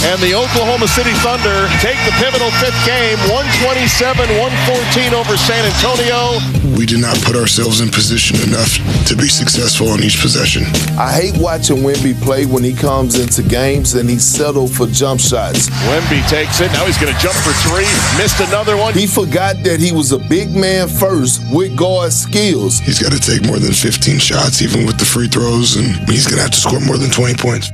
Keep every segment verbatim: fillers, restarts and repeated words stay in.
And the Oklahoma City Thunder take the pivotal fifth game, one twenty-seven one fourteen over San Antonio. We did not put ourselves in position enough to be successful on each possession. I hate watching Wemby play when he comes into games and he's settled for jump shots. Wemby takes it. Now he's going to jump for three. Missed another one. He forgot that he was a big man first with guard skills. He's got to take more than fifteen shots, even with the free throws, and he's going to have to score more than twenty points.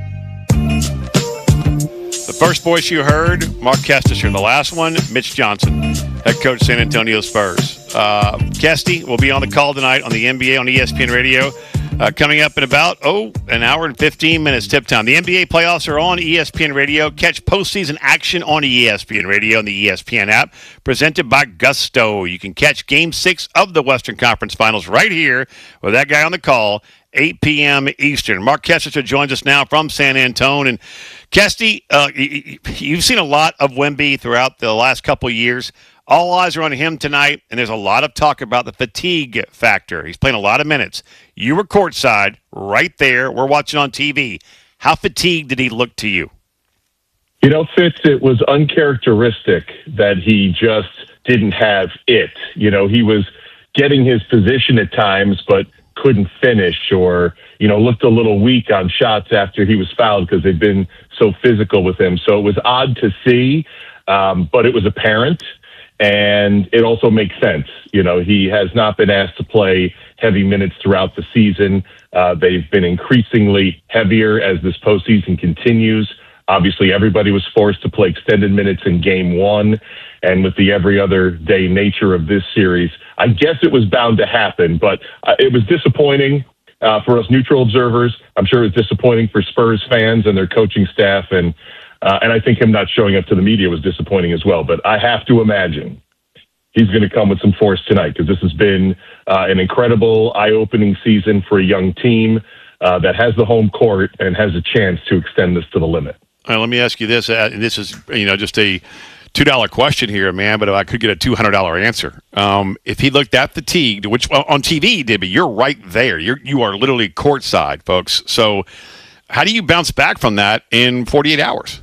The first voice you heard, Mark Kestecher. The last one, Mitch Johnson, head coach San Antonio Spurs. Uh, Kesty will be on the call tonight on the N B A on E S P N Radio. Uh, coming up in about, oh, an hour and fifteen minutes tip time. The N B A playoffs are on E S P N Radio. Catch postseason action on E S P N Radio and the E S P N app. Presented by Gusto. You can catch Game six of the Western Conference Finals right here with that guy on the call, eight p.m. Eastern. Mark Kestecher joins us now from San Antonio. And Kesty, uh, you've seen a lot of Wemby throughout the last couple of years. All eyes are on him tonight, and there's a lot of talk about the fatigue factor. He's playing a lot of minutes. You were courtside right there. We're watching on T V. How fatigued did he look to you? You know, Fitz, it was uncharacteristic that he just didn't have it. You know, he was getting his position at times, but couldn't finish, or, you know, looked a little weak on shots after he was fouled because they've been so physical with him. So it was odd to see, um, but it was apparent. And it also makes sense. You know, he has not been asked to play heavy minutes throughout the season. Uh, they've been increasingly heavier as this postseason continues. Obviously, everybody was forced to play extended minutes in game one. And with the every other day nature of this series, I guess it was bound to happen. But uh, it was disappointing uh, for us neutral observers. I'm sure it was disappointing for Spurs fans and their coaching staff. And Uh, and I think him not showing up to the media was disappointing as well. But I have to imagine he's going to come with some force tonight, because this has been uh, an incredible, eye-opening season for a young team uh, that has the home court and has a chance to extend this to the limit. All right, let me ask you this. Uh, and this is, you know, just a two dollar question here, man, but if I could get a two hundred dollars answer. Um, if he looked that fatigued, which well, on T V he did, but you're right there. You're, you are literally courtside, folks. So how do you bounce back from that in forty-eight hours?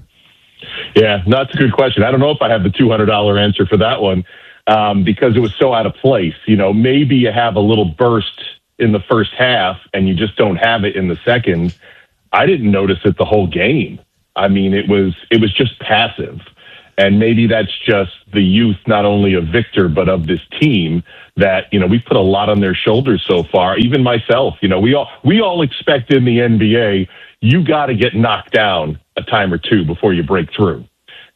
Yeah, that's a good question. I don't know if I have the two hundred dollars answer for that one, um, because it was so out of place. You know, maybe you have a little burst in the first half and you just don't have it in the second. I didn't notice it the whole game. I mean, it was it was just passive. And maybe that's just the youth, not only of Victor, but of this team that, you know, we've put a lot on their shoulders so far. Even myself, you know, we all we all expect in the N B A, you got to get knocked down a time or two before you break through.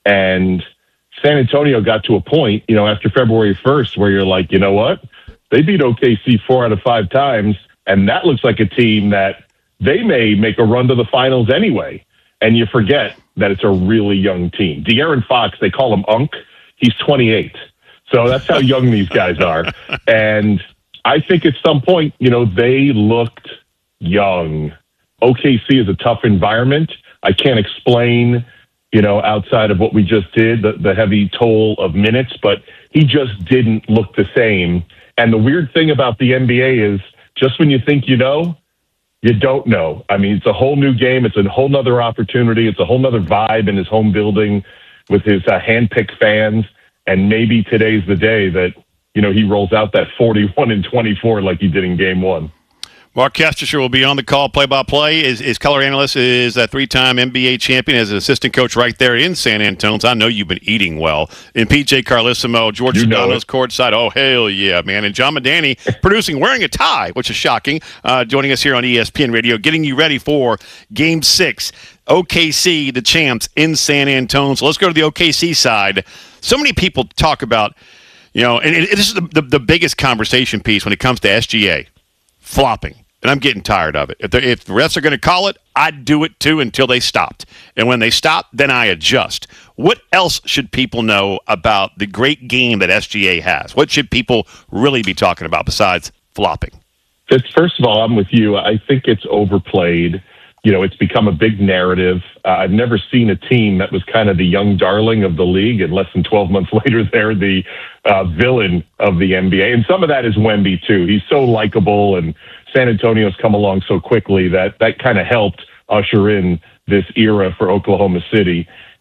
And San Antonio got to a point, you know, after February first, where you're like, you know what? They beat O K C four out of five times, and that looks like a team that they may make a run to the finals anyway. And you forget that it's a really young team. De'Aaron Fox, they call him Unk. He's twenty-eight. So that's how young these guys are. And I think at some point, you know, they looked young. O K C is a tough environment. I can't explain, you know, outside of what we just did, the, the heavy toll of minutes, but he just didn't look the same. And the weird thing about the N B A is just when you think you know, you don't know. I mean, it's a whole new game. It's a whole nother opportunity. It's a whole nother vibe in his home building with his uh, hand-picked fans. And maybe today's the day that, you know, he rolls out that forty-one and twenty-four like he did in game one. Mark Kestecher will be on the call, play-by-play. His, his color analyst is a three-time N B A champion as an assistant coach right there in San Antonio. So I know you've been eating well. And P J Carlesimo, George Sedano's courtside. Oh, hell yeah, man. And John Madani producing, wearing a tie, which is shocking, uh, joining us here on E S P N Radio, getting you ready for Game six. O K C, the champs, in San Antonio. So let's go to the O K C side. So many people talk about, you know, and it, this is the, the, the biggest conversation piece when it comes to S G A, flopping. And I'm getting tired of it. If, if the refs are going to call it, I'd do it too until they stopped. And when they stop, then I adjust. What else should people know about the great game that S G A has? What should people really be talking about besides flopping? It's, first of all, I'm with you. I think it's overplayed. You know, it's become a big narrative. Uh, I've never seen a team that was kind of the young darling of the league, and less than twelve months later, they're the uh, villain of the N B A. And some of that is Wemby, too. He's so likable, and San Antonio's come along so quickly that that kind of helped usher in this era for Oklahoma City.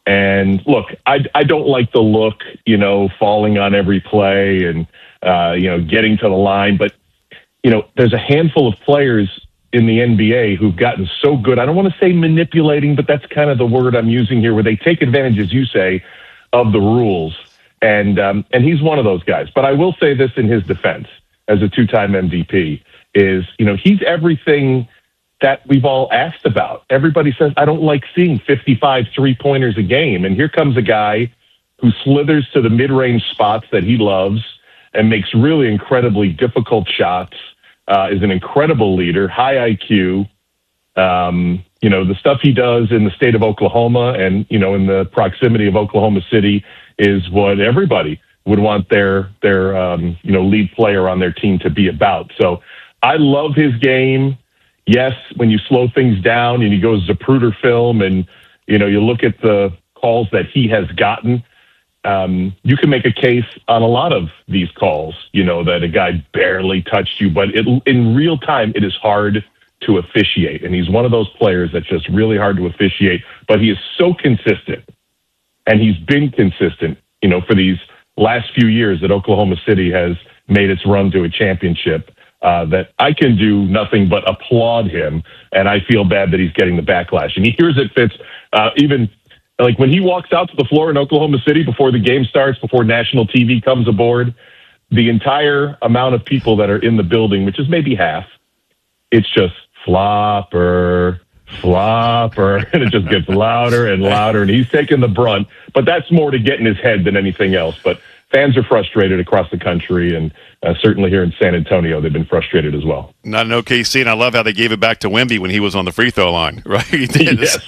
And look, I, I don't like the look, you know, falling on every play and, uh, you know, getting to the line. But, you know, there's a handful of players in the N B A who've gotten so good. I don't want to say manipulating, but that's kind of the word I'm using here, where they take advantage, as you say, of the rules. And, um, and he's one of those guys. But I will say this in his defense as a two-time M V P is, you know, he's everything that we've all asked about. Everybody says, I don't like seeing fifty-five three-pointers a game. And here comes a guy who slithers to the mid-range spots that he loves and makes really incredibly difficult shots, uh, is an incredible leader, high I Q. Um, you know, the stuff he does in the state of Oklahoma and, you know, in the proximity of Oklahoma City is what everybody would want their, their um, you know, lead player on their team to be about. So I love his game. Yes, when you slow things down and you go Zapruder film and, you know, you look at the calls that he has gotten, um, you can make a case on a lot of these calls, you know, that a guy barely touched you. But it, in real time, it is hard to officiate. And he's one of those players that's just really hard to officiate. But he is so consistent. And he's been consistent, you know, for these last few years that Oklahoma City has made its run to a championship. Uh, that I can do nothing but applaud him, and I feel bad that he's getting the backlash. And here's it, Fitz, uh, even like when he walks out to the floor in Oklahoma City before the game starts, before national T V comes aboard, the entire amount of people that are in the building, which is maybe half, it's just flopper, flopper, and it just gets louder and louder, and he's taking the brunt. But that's more to get in his head than anything else. But fans are frustrated across the country, and uh, certainly here in San Antonio, they've been frustrated as well. Not in O K C, and I love how they gave it back to Wemby when he was on the free throw line, right? He did. Yes.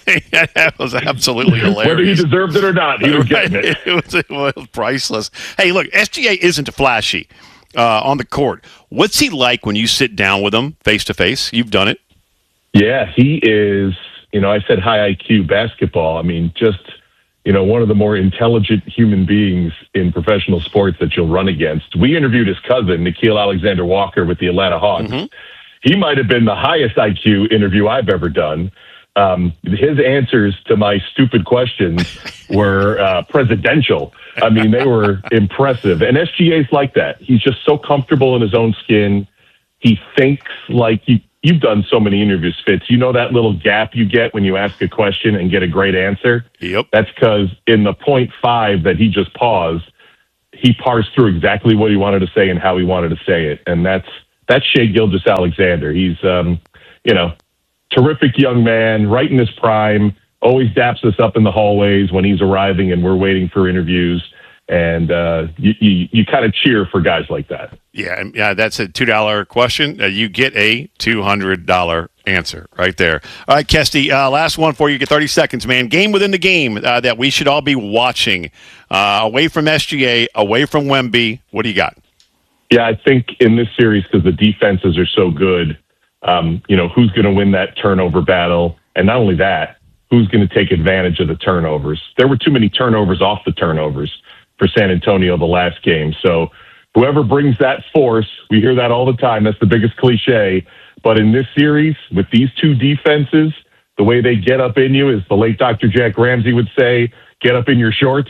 That was absolutely hilarious. Whether he deserved it or not, he was right. getting it. It was, it was priceless. Hey, look, S G A isn't flashy uh, on the court. What's he like when you sit down with him face-to-face? You've done it. Yeah, he is, you know, I said high I Q basketball. I mean, just, you know, one of the more intelligent human beings in professional sports that you'll run against. We interviewed his cousin, Nickeil Alexander-Walker, with the Atlanta Hawks. Mm-hmm. He might have been the highest I Q interview I've ever done. Um, his answers to my stupid questions were uh, presidential. I mean, they were impressive. And S G A's like that. He's just so comfortable in his own skin. He thinks like he, you've done so many interviews, Fitz. You know that little gap you get when you ask a question and get a great answer? Yep. That's because in the point five that he just paused, he parsed through exactly what he wanted to say and how he wanted to say it. And that's that's Shai Gilgeous-Alexander. He's, um, you know, terrific young man, right in his prime, always daps us up in the hallways when he's arriving and we're waiting for interviews. And uh, you, you, you kind of cheer for guys like that. Yeah, yeah, that's a two dollar question. Uh, you get a two hundred dollars answer right there. All right, Kesty, uh, last one for you. Get thirty seconds, man. Game within the game uh, that we should all be watching. Uh, away from S G A, away from Wemby. What do you got? Yeah, I think in this series, because the defenses are so good, um, you know, who's going to win that turnover battle? And not only that, who's going to take advantage of the turnovers? There were too many turnovers off the turnovers for San Antonio the last game. So whoever brings that force, we hear that all the time. That's the biggest cliche. But in this series, with these two defenses, the way they get up in you, as the late Doctor Jack Ramsey would say, get up in your shorts.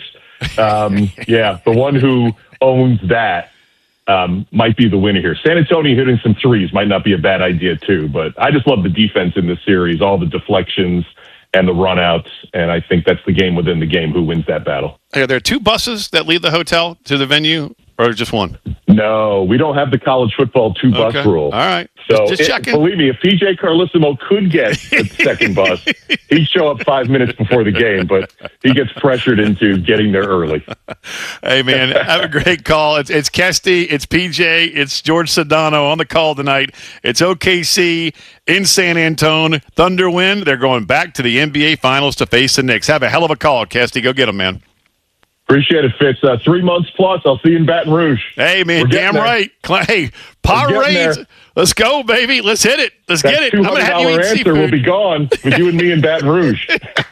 Um, yeah, the one who owns that um, might be the winner here. San Antonio hitting some threes might not be a bad idea too, but I just love the defense in this series, all the deflections and the runouts, and I think that's the game within the game who wins that battle. Are there two buses that lead the hotel to the venue, or just one? No, we don't have the college football two-bus okay. rule. All right. So just, just it, checking. Believe me, if P J Carlesimo could get a second bus, he'd show up five minutes before the game, but he gets pressured into getting there early. Hey, man, have a great call. It's, it's Kesty, it's P J, it's George Sedano on the call tonight. It's O K C in San Antonio. Thunder win. They're going back to the N B A Finals to face the Knicks. Have a hell of a call, Kesty. Go get them, man. Appreciate it, Fitz. Uh, three months plus. I'll see you in Baton Rouge. Hey, man, damn there. right. Hey, Powerades. Let's go, baby. Let's hit it. Let's that get it. I'm going to have you eat answer seafood. will be gone with you and me in Baton Rouge.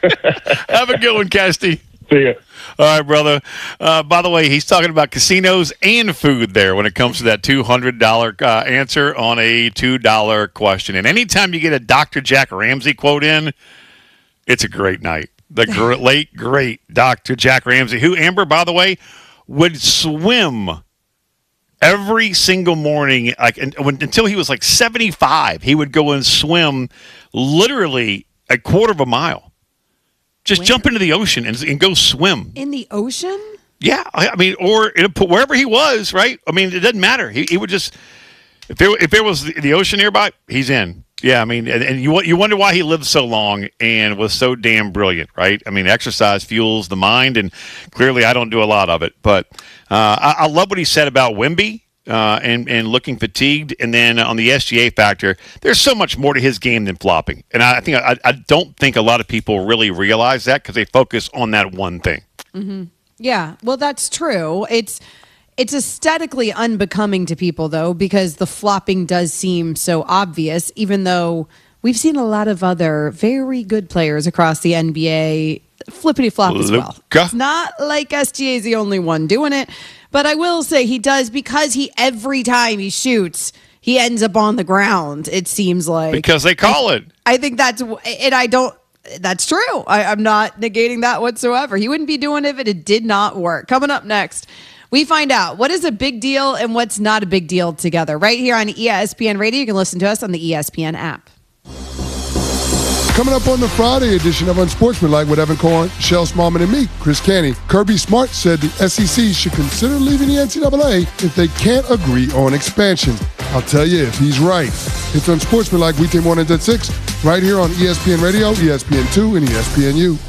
Have a good one, Kesty. See ya. All right, brother. Uh, by the way, he's talking about casinos and food there when it comes to that two hundred dollars uh, answer on a two dollar question. And anytime you get a Doctor Jack Ramsey quote in, it's a great night. the gr- late, great Doctor Jack Ramsay, who, Amber, by the way, would swim every single morning, like until he was like seventy-five. He would go and swim literally a quarter of a mile. Just Where? jump into the ocean and, and go swim. In the ocean? Yeah. I mean, or wherever he was, right? I mean, it doesn't matter. He, he would just, if there, if there was the ocean nearby, he's in. Yeah, I mean, and, and you you wonder why he lived so long and was so damn brilliant, right? I mean, exercise fuels the mind, and clearly I don't do a lot of it. But uh, I, I love what he said about Wemby. Uh, and, and looking fatigued. And then on the S G A factor, there's so much more to his game than flopping. And I think I, I don't think a lot of people really realize that because they focus on that one thing. Mm-hmm. Yeah, well, that's true. It's it's aesthetically unbecoming to people, though, because the flopping does seem so obvious, even though we've seen a lot of other very good players across the N B A flippity flop as well. It's not like S G A is the only one doing it. But I will say he does, because he every time he shoots, he ends up on the ground, it seems like. Because they call I, it. I think that's, and I don't, that's true. I, I'm not negating that whatsoever. He wouldn't be doing it if it did not work. Coming up next, we find out what is a big deal and what's not a big deal together. Right here on E S P N Radio. You can listen to us on the E S P N app. Coming up on the Friday edition of Unsportsmanlike with Evan Cohen, Shel Smallman, and me, Chris Canty. Kirby Smart said the S E C should consider leaving the N C double A if they can't agree on expansion. I'll tell you if he's right. It's Unsportsmanlike weekday mornings at six, right here on E S P N Radio, E S P N two, and E S P N U.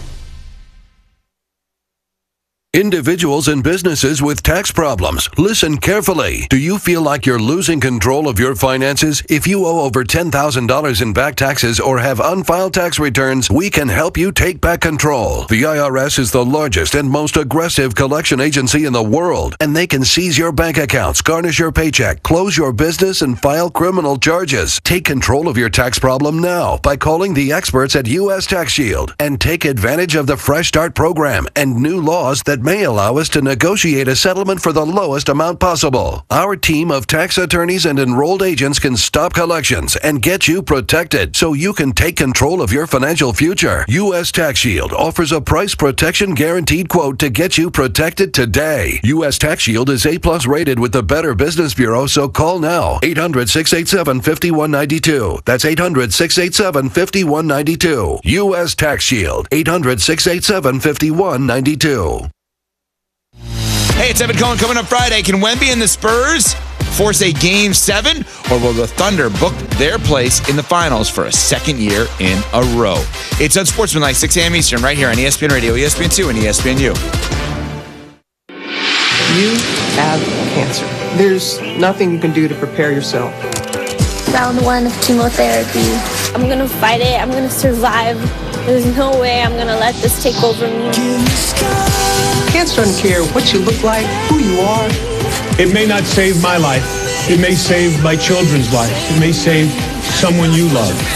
Individuals and businesses with tax problems, listen carefully. Do you feel like you're losing control of your finances? If you owe over ten thousand dollars in back taxes or have unfiled tax returns, we can help you take back control. The I R S is the largest and most aggressive collection agency in the world, and they can seize your bank accounts, garnish your paycheck, close your business, and file criminal charges. Take control of your tax problem now by calling the experts at U S Tax Shield and take advantage of the Fresh Start program and new laws that may allow us to negotiate a settlement for the lowest amount possible. Our team of tax attorneys and enrolled agents can stop collections and get you protected so you can take control of your financial future. U S Tax Shield offers a price protection guaranteed quote to get you protected today. U S Tax Shield is A plus rated with the Better Business Bureau, so call now. eight hundred, six eight seven, five one nine two. That's eight hundred, six eight seven, five one nine two. U S Tax Shield. eight hundred, six eight seven, five one nine two. Hey, it's Evan Cohen. Coming up Friday, can Wemby and the Spurs force a Game seven, or will the Thunder book their place in the finals for a second year in a row? It's Unsportsmanlike, six a.m. Eastern, right here on E S P N Radio, E S P N two, and E S P N U. You have cancer. There's nothing you can do to prepare yourself. Round one of chemotherapy. I'm going to fight it. I'm going to survive. There's no way I'm going to let this take over me. Cancer doesn't care what you look like, who you are. It may not save my life. It may save my children's life. It may save someone you love.